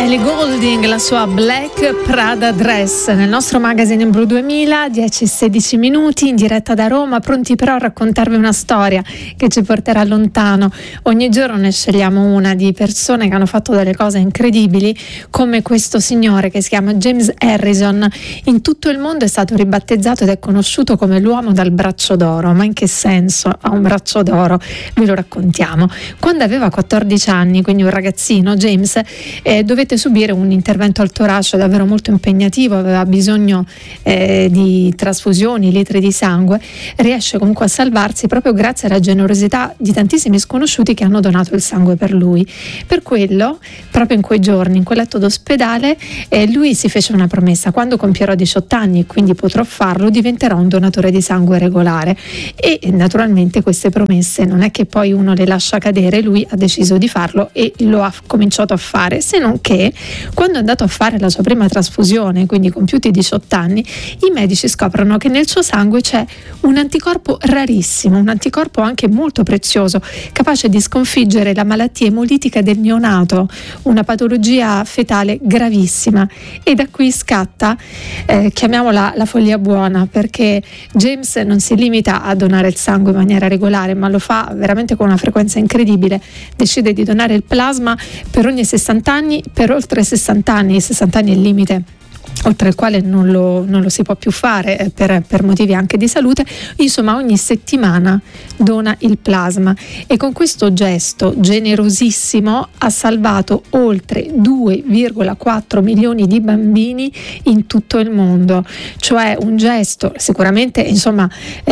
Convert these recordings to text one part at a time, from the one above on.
Ellie Goulding, la sua Black Prada Dress, nel nostro magazine in Blu 2000, 10:16 minuti, in diretta da Roma, pronti però a raccontarvi una storia che ci porterà lontano. Ogni giorno ne scegliamo una di persone che hanno fatto delle cose incredibili, come questo signore che si chiama James Harrison. In tutto il mondo è stato ribattezzato ed è conosciuto come l'uomo dal braccio d'oro. Ma in che senso ha un braccio d'oro? Ve lo raccontiamo. Quando aveva 14 anni, quindi un ragazzino, James dovette subire un intervento al torace davvero molto impegnativo, aveva bisogno di trasfusioni, litri di sangue. Riesce comunque a salvarsi proprio grazie alla generosità di tantissimi sconosciuti che hanno donato il sangue per lui. Per quello, proprio in quei giorni, in quel letto d'ospedale, lui si fece una promessa: quando compierò 18 anni e quindi potrò farlo, diventerò un donatore di sangue regolare. E naturalmente queste promesse non è che poi uno le lascia cadere, lui ha deciso di farlo e lo ha cominciato a fare, se non che quando è andato a fare la sua prima trasfusione, quindi compiuti 18 anni, i medici scoprono che nel suo sangue c'è un anticorpo rarissimo, un anticorpo anche molto prezioso, capace di sconfiggere la malattia emolitica del neonato, una patologia fetale gravissima. E da qui scatta, chiamiamola la follia buona, perché James non si limita a donare il sangue in maniera regolare, ma lo fa veramente con una frequenza incredibile. Decide di donare il plasma per ogni 60 anni, per oltre 60 anni, 60 anni è il limite oltre il quale non lo si può più fare per motivi anche di salute. Insomma, ogni settimana dona il plasma e con questo gesto generosissimo ha salvato oltre 2,4 milioni di bambini in tutto il mondo. Cioè un gesto, sicuramente, insomma,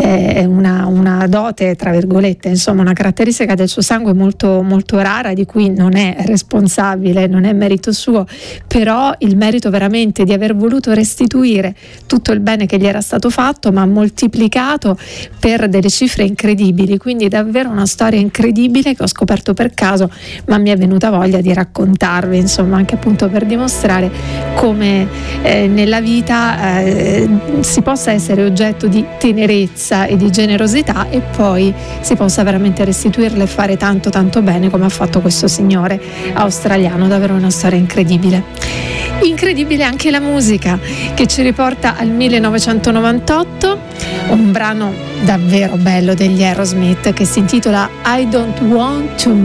una dote, tra virgolette, insomma, una caratteristica del suo sangue molto, molto rara, di cui non è responsabile, non è merito suo, però il merito veramente di aver voluto restituire tutto il bene che gli era stato fatto, ma moltiplicato per delle cifre incredibili. Quindi davvero una storia incredibile che ho scoperto per caso, ma mi è venuta voglia di raccontarvi, insomma, anche appunto per dimostrare come nella vita si possa essere oggetto di tenerezza e di generosità e poi si possa veramente restituirle e fare tanto tanto bene, come ha fatto questo signore australiano. Davvero una storia incredibile. Incredibile anche la musica, che ci riporta al 1998, un brano davvero bello degli Aerosmith che si intitola I Don't Want to